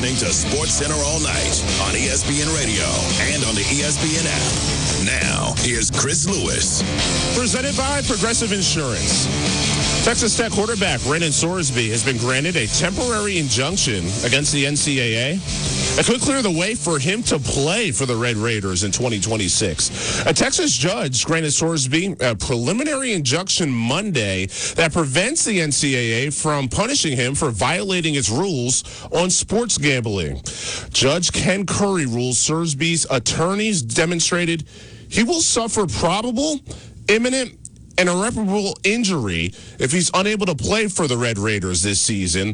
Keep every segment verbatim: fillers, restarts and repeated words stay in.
listening to SportsCenter all night on E S P N Radio and on the E S P N app. Now, here's Chris Lewis. Presented by Progressive Insurance. Texas Tech quarterback Brennan Sorsby has been granted a temporary injunction against the N C double A. It could clear the way for him to play for the Red Raiders in twenty twenty-six. A Texas judge granted Sorsby a preliminary injunction Monday that prevents the N C double A from punishing him for violating its rules on sports gambling. Judge Ken Curry rules Sorsby's attorneys demonstrated he will suffer probable, imminent, and irreparable injury if he's unable to play for the Red Raiders this season,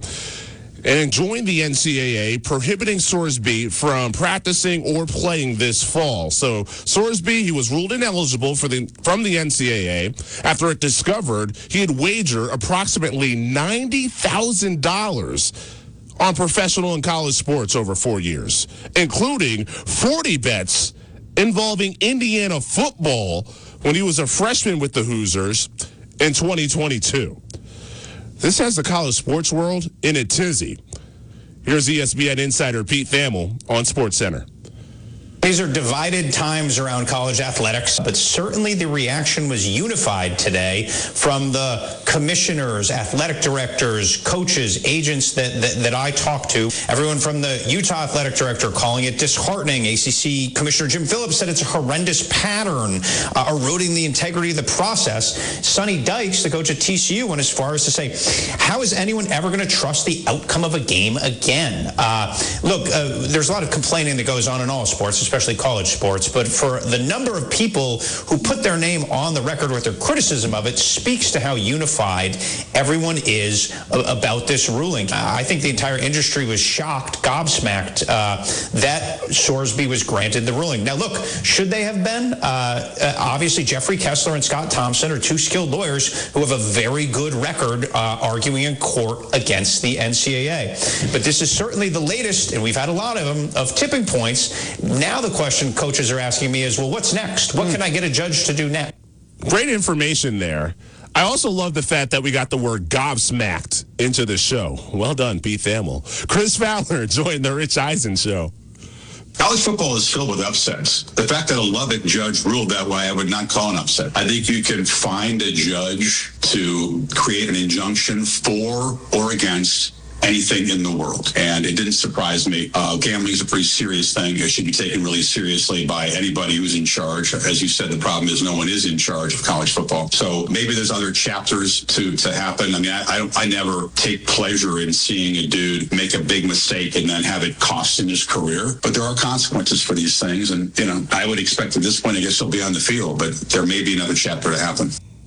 and joined the N C double A, prohibiting Sorsby from practicing or playing this fall. So Sorsby, he was ruled ineligible for the from the N C double A after it discovered he had wagered approximately ninety thousand dollars on professional and college sports over four years, including forty bets involving Indiana football when he was a freshman with the Hoosiers in twenty twenty-two. This has the college sports world in a tizzy. Here's E S P N insider Pete Thamel on SportsCenter. These are divided times around college athletics, but certainly the reaction was unified today from the commissioners, athletic directors, coaches, agents that, that, that I talked to. Everyone from the Utah athletic director calling it disheartening. A C C Commissioner Jim Phillips said it's a horrendous pattern, uh, eroding the integrity of the process. Sonny Dykes, the coach at T C U, went as far as to say, how is anyone ever going to trust the outcome of a game again? Uh, look, uh, there's a lot of complaining that goes on in all sports, especially college sports, but for the number of people who put their name on the record with their criticism of it speaks to how unified everyone is about this ruling. I think the entire industry was shocked, gobsmacked, uh, that Sorsby was granted the ruling. Now, look, should they have been? Uh, uh, obviously, Jeffrey Kessler and Scott Thompson are two skilled lawyers who have a very good record uh, arguing in court against the N C double A. But this is certainly the latest, and we've had a lot of them, of tipping points. Now the question coaches are asking me is, well, what's next? What can I get a judge to do next? Great information there. I also love the fact that we got the word gobsmacked into the show. Well done, Pete Thamel. Chris Fowler joined the Rich Eisen Show. College football is filled with upsets. The fact that a Lubbock judge ruled that way, I would not call an upset. I think you can find a judge to create an injunction for or against anything in the world. And it didn't surprise me. Uh, gambling is a pretty serious thing. It should be taken really seriously by anybody who's in charge. As you said, the problem is no one is in charge of college football. So maybe there's other chapters to, to happen. I mean, I, I, don't, I never take pleasure in seeing a dude make a big mistake and then have it cost him his career. But there are consequences for these things. And, you know, I would expect at this point, I guess he'll be on the field. But there may be another chapter to happen.